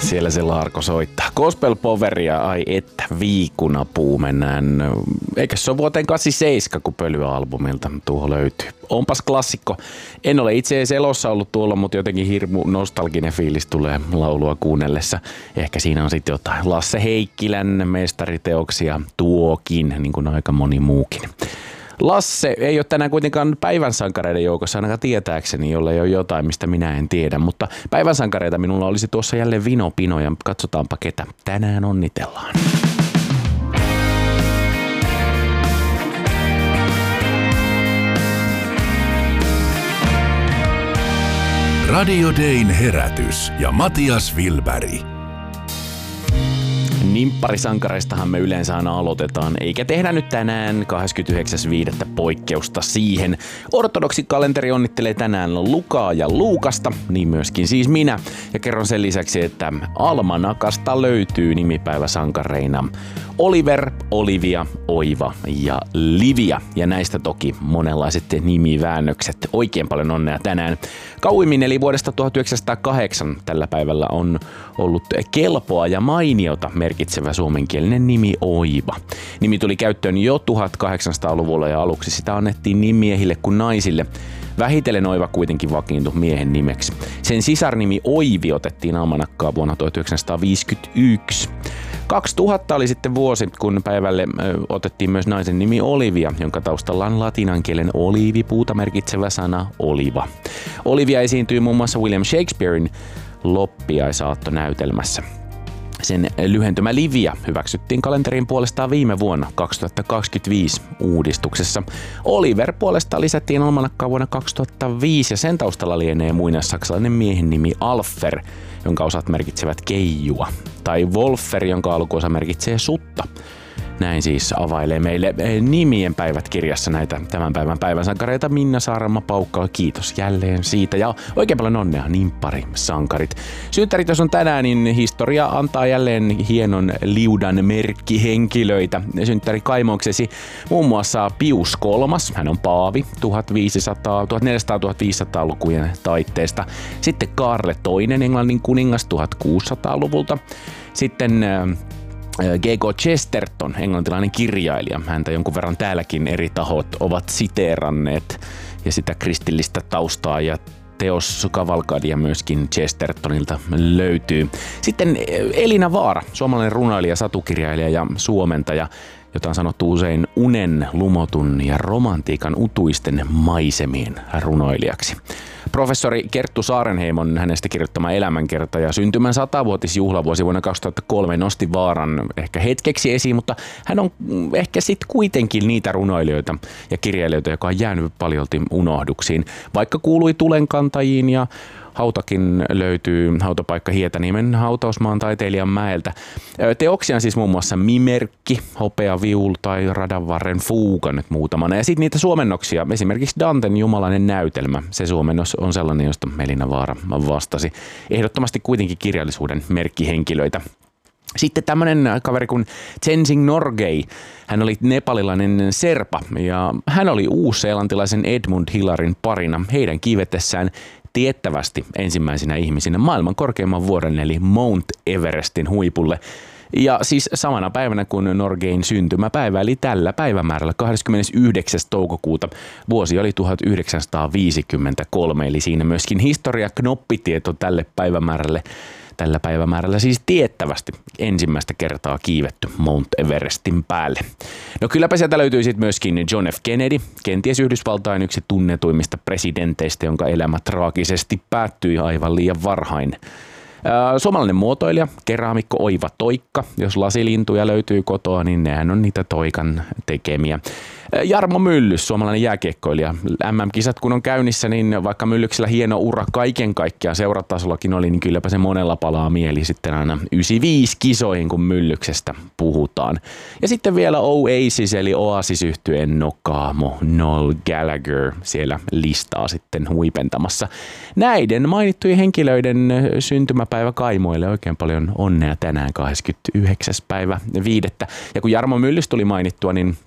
Siellä se Larko soittaa. Gospel Poweria, ai että viikunapuu mennään. Eikä se ole vuoteen 87, kun Pölyä-albumilta tuohon löytyy. Onpas klassikko. En ole itse edes elossa ollut tuolla, mutta jotenkin hirmu nostalginen fiilis tulee laulua kuunnellessa. Ehkä siinä on sitten jotain Lasse Heikkilän mestariteoksia tuokin, niin kuin aika moni muukin. Lasse ei ole tänään kuitenkaan päivän sankareiden joukossa ainakaan tietääkseni, jolle ei ole jotain, mistä minä en tiedä. Mutta päivän sankareita minulla olisi tuossa jälleen vinopino ja katsotaanpa ketä tänään onnitellaan. Radio Dayn herätys ja Matias Wilberg. Nimpparisankareistahan me yleensä aina aloitetaan, eikä tehdä nyt tänään 29.5. poikkeusta siihen. Ortodoksikalenteri onnittelee tänään Lukaa ja Luukasta, niin myöskin siis minä. Ja kerron sen lisäksi, että Almanakasta löytyy nimipäiväsankareina Oliver, Olivia, Oiva ja Livia. Ja näistä toki monenlaiset nimiväännökset. Oikein paljon onnea tänään. Kauimmin eli vuodesta 1908 tällä päivällä on ollut kelpoa ja mainiota merkitsevä suomenkielinen nimi Oiva. Nimi tuli käyttöön jo 1800-luvulla ja aluksi sitä annettiin niin miehille kuin naisille. Vähitellen Oiva kuitenkin vakiintui miehen nimeksi. Sen sisarnimi Oivi otettiin almanakkaan vuonna 1951. 2000 oli sitten vuosi, kun päivälle otettiin myös naisen nimi Olivia, jonka taustalla on latinankielen oliivipuuta merkitsevä sana oliva. Olivia esiintyy muun muassa William Shakespearein loppiaisaattonäytelmässä. Sen lyhentymä Livia hyväksyttiin kalenterin puolestaan viime vuonna 2025 uudistuksessa. Oliver puolestaan lisättiin almanakkaan vuonna 2005 ja sen taustalla lienee muinaissaksalainen miehen nimi Alfer, jonka osat merkitsevät keijua, tai Wolfer, jonka alkuosa merkitsee sutta. Näin siis availee meille nimien päivät kirjassa näitä tämän päivän päivänsankareita Minna Saarama Paukkala. Kiitos jälleen siitä ja oikein paljon onnea nimpparisankarit. Synttärit jos on tänään, niin historia antaa jälleen hienon liudan merkkihenkilöitä. Synttäri kaimoksesi muun muassa Pius III, hän on paavi 1400-1500-lukujen taitteesta. Sitten Kaarle II, Englannin kuningas 1600-luvulta. Sitten G.K. Chesterton, englantilainen kirjailija. Häntä jonkun verran täälläkin eri tahot ovat siteeranneet ja sitä kristillistä taustaa ja teos Kavalkadia myöskin Chestertonilta löytyy. Sitten Elina Vaara, suomalainen runoilija, satukirjailija ja suomentaja, jota on sanottu usein unen, lumotun ja romantiikan utuisten maisemien runoilijaksi. Professori Kerttu Saarenheim on hänestä kirjoittama elämänkerta ja syntymän 100-vuotisjuhlavuosi vuonna 2003 nosti Vaaran ehkä hetkeksi esiin, mutta hän on ehkä sitten kuitenkin niitä runoilijoita ja kirjailijoita, joka on jäänyt paljolti unohduksiin, vaikka kuului tulenkantajiin ja hautakin löytyy hautapaikka Hietaniemen hautausmaan taiteilijan mäeltä. Teoksia on siis muun muassa Mimerkki, Hopea viul tai Radanvarren fuuga nyt muutamana. Ja sitten niitä suomennoksia, esimerkiksi Danten Jumalainen näytelmä. Se suomennos on sellainen, josta Elina Vaara vastasi. Ehdottomasti kuitenkin kirjallisuuden merkkihenkilöitä. Sitten tämmöinen kaveri kuin Tenzing Norgay, hän oli nepalilainen serpa ja hän oli uusseelantilaisen Edmund Hillarin parina heidän kiivetessään tiettävästi ensimmäisenä ihmisinä maailman korkeimman vuoren eli Mount Everestin huipulle. Ja siis samana päivänä kuin Norgayn syntymäpäivä eli tällä päivämäärällä 29. toukokuuta vuosi oli 1953 eli siinä myöskin historia-knoppitieto tällä päivämäärällä siis tiettävästi ensimmäistä kertaa kiivetty Mount Everestin päälle. No kylläpä sieltä löytyy sitten myöskin John F. Kennedy, kenties Yhdysvaltain yksi tunnetuimmista presidenteistä, jonka elämä traagisesti päättyi aivan liian varhain. Suomalainen muotoilija, keraamikko Oiva Toikka. Jos lasilintuja löytyy kotoa, niin nehän on niitä Toikan tekemiä. Jarmo Myllys, suomalainen jääkiekkoilija. MM-kisat kun on käynnissä, niin vaikka Myllyksellä hieno ura kaiken kaikkiaan seuratasollakin oli, niin kylläpä se monella palaa mieli sitten aina 95 kisoihin, kun Myllyksestä puhutaan. Ja sitten vielä Oasis eli Oasis-yhtyeen Nokaamo Noel Gallagher siellä listaa sitten huipentamassa. Näiden mainittujen henkilöiden syntymäpäivä kaimoille oikein paljon onnea tänään 29. päivä 5. Ja kun Jarmo Myllys tuli mainittua, niin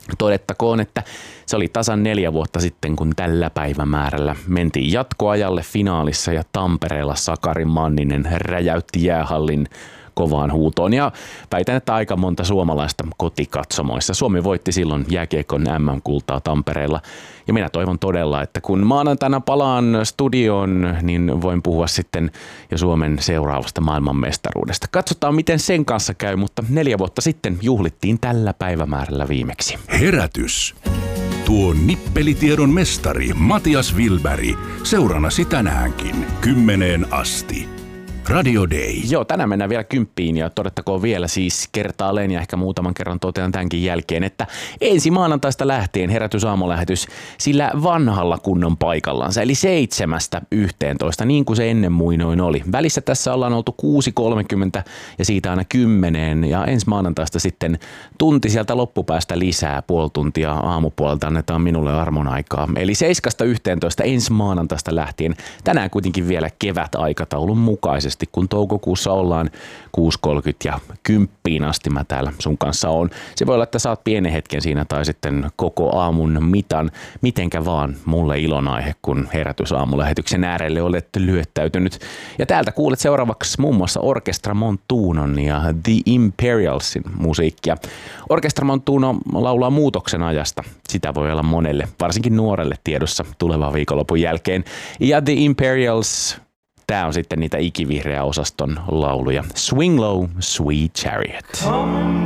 Todettakoon, että se oli tasan 4 vuotta sitten, kun tällä päivämäärällä mentiin jatkoajalle finaalissa ja Tampereella Sakari Manninen räjäytti jäähallin kovaan huutoon ja väitän, että aika monta suomalaista kotikatsomoissa. Suomi voitti silloin jääkiekon MM-kultaa Tampereella ja minä toivon todella, että kun maanantaina palaan studioon, niin voin puhua sitten jo Suomen seuraavasta maailmanmestaruudesta. Katsotaan, miten sen kanssa käy, mutta 4 vuotta sitten juhlittiin tällä päivämäärällä viimeksi. Herätys. Tuo nippelitiedon mestari Matias Wilberg seurannasi tänäänkin 10 asti. Radio Day. Joo, tänään mennään vielä 10 ja todettakoon vielä siis kertaalleen ja ehkä muutaman kerran totean tämänkin jälkeen, että ensi maanantaista lähtien herätysaamulähetys sillä vanhalla kunnon paikallansa, eli 7-11, niin kuin se ennen muinoin oli. Välissä tässä ollaan oltu 6.30 ja siitä aina 10 ja ensi maanantaista sitten tunti sieltä loppupäästä lisää, puoli tuntia aamupuolelta annetaan minulle armon aikaa. Eli 7-11 ensi maanantaista lähtien, tänään kuitenkin vielä kevätaikataulun mukaisesti. Kun toukokuussa ollaan 6.30 ja 10 asti mä täällä sun kanssa on. Se voi olla, että saat pienen hetken siinä tai sitten koko aamun mitan. Mitenkä vaan mulle ilonaihe, kun herätysaamulähetyksen äärelle olet lyöttäytynyt. Ja täältä kuulet seuraavaksi muun muassa Orkestra Montunon ja The Imperialsin musiikkia. Orkestra Montuno laulaa muutoksen ajasta. Sitä voi olla monelle, varsinkin nuorelle tiedossa tulevan viikonlopun jälkeen. Ja The Imperials... Tää on sitten niitä ikivihreä osaston lauluja. Swing Low, Sweet Chariot.